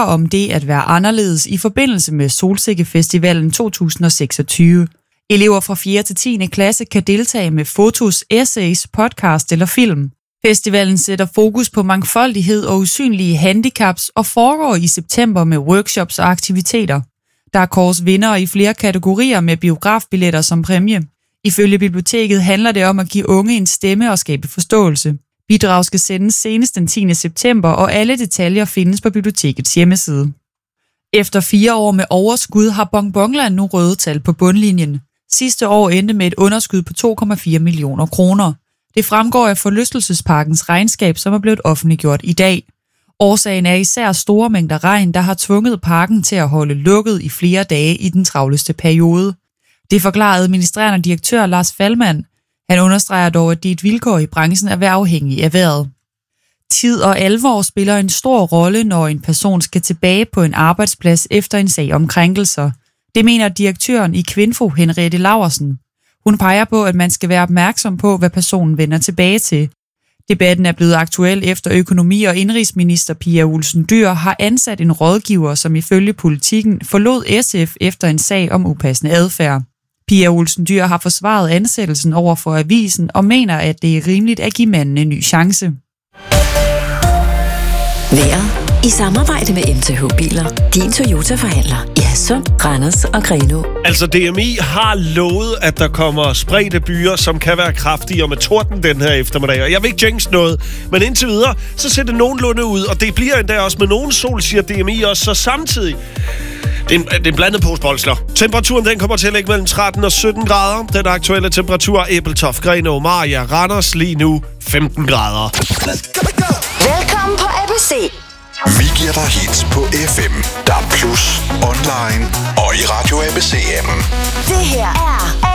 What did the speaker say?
om det at være anderledes i forbindelse med Solsikkefestivalen 2026. Elever fra 4. til 10. klasse kan deltage med fotos, essays, podcast eller film. Festivalen sætter fokus på mangfoldighed og usynlige handicaps og foregår i september med workshops og aktiviteter. Der er kåres vindere i flere kategorier med biografbilletter som præmie. Ifølge biblioteket handler det om at give unge en stemme og skabe forståelse. Bidrag skal sendes senest den 10. september, og alle detaljer findes på bibliotekets hjemmeside. Efter 4 år med overskud har Bonbonland nu røde tal på bundlinjen. Sidste år endte med et underskud på 2,4 millioner kroner. Det fremgår af forlystelsesparkens regnskab, som er blevet offentliggjort i dag. Årsagen er især store mængder regn, der har tvunget parken til at holde lukket i flere dage i den travleste periode. Det forklarede administrerende direktør Lars Faldmann. Han understreger dog, at det er et vilkår i branchen at være afhængig af vejret. Tid og alvor spiller en stor rolle, når en person skal tilbage på en arbejdsplads efter en sag om krænkelser. Det mener direktøren i Kvinfo, Henriette Laursen. Hun peger på, at man skal være opmærksom på, hvad personen vender tilbage til. Debatten er blevet aktuel efter økonomi- og indrigsminister Pia Olsen Dyhr har ansat en rådgiver, som ifølge Politikken forlod SF efter en sag om upassende adfærd. Pia Olsen Dyhr har forsvaret ansættelsen over for avisen og mener, at det er rimeligt at give manden en ny chance. Vejret i samarbejde med MTH Biler. Din Toyota-forhandler i Hadsund, Randers og Grenaa. Altså DMI har lovet, at der kommer spredte byer, som kan være kraftige og med torden den her eftermiddag. Og jeg vil ikke jinx noget, men indtil videre, så ser det nogenlunde ud. Og det bliver endda også med nogen sol, siger DMI også. Så samtidig, det er en blandet pose bolsler. Temperaturen den kommer til at ligge mellem 13 og 17 grader. Den aktuelle temperatur er Ebeltoft, Grenaa, Mariager, Randers lige nu 15 grader. Velkommen på ABC. Vi giver dig hits på FM, DAB+, online og i Radio ABC-appen. Det her er